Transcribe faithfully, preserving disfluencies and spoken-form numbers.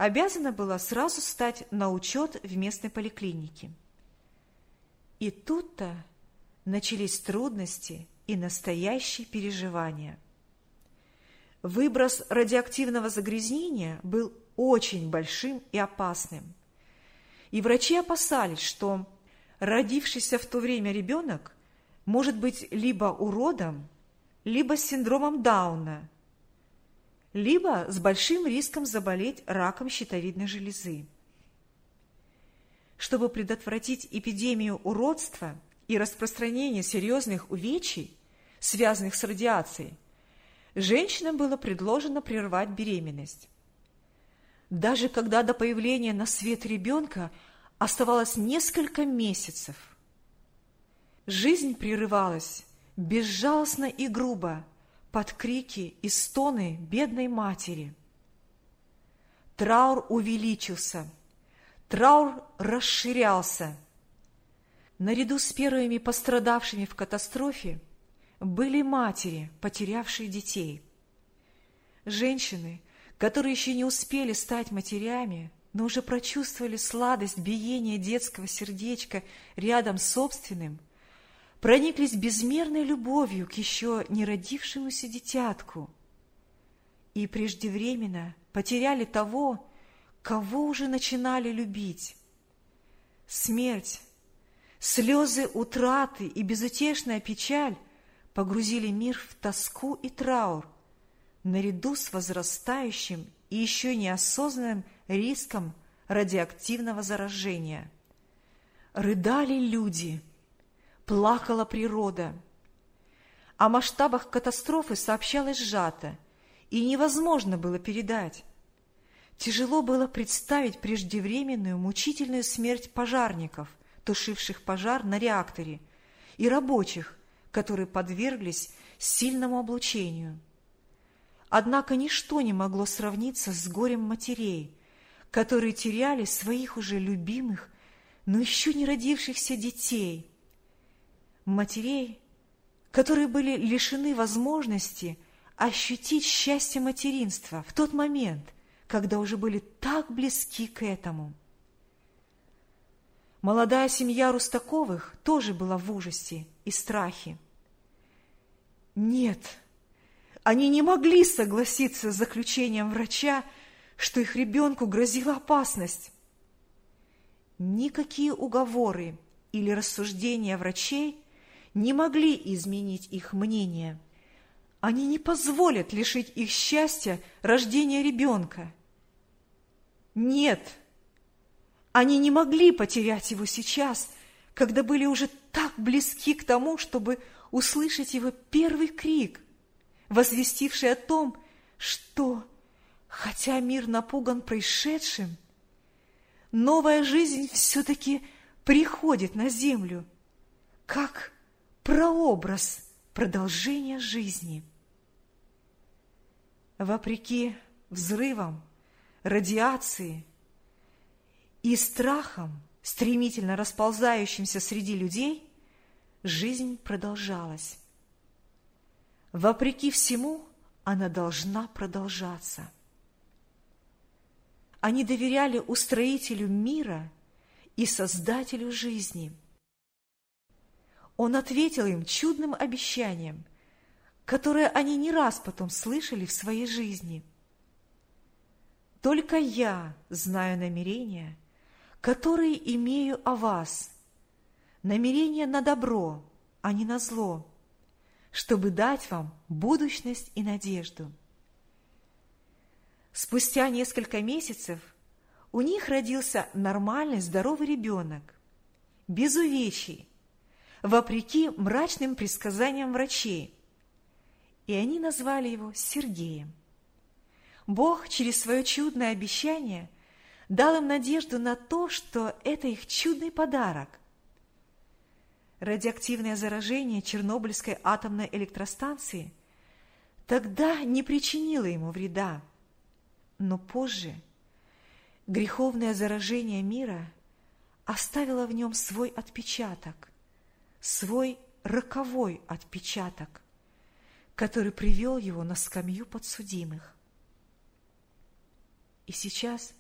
обязана была сразу стать на учет в местной поликлинике. И тут-то начались трудности и настоящие переживания. Выброс радиоактивного загрязнения был очень большим и опасным. И врачи опасались, что родившийся в то время ребенок может быть либо уродом, либо с синдромом Дауна, либо с большим риском заболеть раком щитовидной железы. Чтобы предотвратить эпидемию уродства и распространение серьезных увечий, связанных с радиацией, женщинам было предложено прервать беременность. Даже когда до появления на свет ребенка оставалось несколько месяцев, жизнь прерывалась безжалостно и грубо под крики и стоны бедной матери. Траур увеличился, траур расширялся. Наряду с первыми пострадавшими в катастрофе были матери, потерявшие детей. Женщины, которые еще не успели стать матерями, но уже прочувствовали сладость биения детского сердечка рядом с собственным, прониклись безмерной любовью к еще не родившемуся дитятку и преждевременно потеряли того, кого уже начинали любить. Смерть, слезы утраты и безутешная печаль погрузили мир в тоску и траур, наряду с возрастающим и еще неосознанным риском радиоактивного заражения. Рыдали люди, плакала природа. О масштабах катастрофы сообщалось сжато, и невозможно было передать. Тяжело было представить преждевременную мучительную смерть пожарников, тушивших пожар на реакторе, и рабочих, которые подверглись сильному облучению. Однако ничто не могло сравниться с горем матерей, которые теряли своих уже любимых, но еще не родившихся детей. Матерей, которые были лишены возможности ощутить счастье материнства в тот момент, когда уже были так близки к этому. Молодая семья Рустаковых тоже была в ужасе и страхе. Нет, они не могли согласиться с заключением врача, что их ребенку грозила опасность. Никакие уговоры или рассуждения врачей не могли изменить их мнение. Они не позволят лишить их счастья рождения ребенка. Нет, они не могли потерять его сейчас, когда были уже так близки к тому, чтобы услышать его первый крик, возвестивший о том, что, хотя мир напуган происшедшим, новая жизнь все-таки приходит на землю, как прообраз продолжения жизни. Вопреки взрывам, радиации и страхам, стремительно расползающимся среди людей, жизнь продолжалась. Вопреки всему, она должна продолжаться. Они доверяли устроителю мира и создателю жизни. Он ответил им чудным обещанием, которое они не раз потом слышали в своей жизни. «Только я знаю намерения, которые имею о вас, намерения на добро, а не на зло, чтобы дать вам будущность и надежду». Спустя несколько месяцев у них родился нормальный здоровый ребенок, без увечий, вопреки мрачным предсказаниям врачей, и они назвали его Сергеем. Бог через свое чудное обещание дал им надежду на то, что это их чудный подарок. Радиоактивное заражение Чернобыльской атомной электростанции тогда не причинило ему вреда, но позже греховное заражение мира оставило в нем свой отпечаток, свой роковой отпечаток, который привел его на скамью подсудимых. И сейчас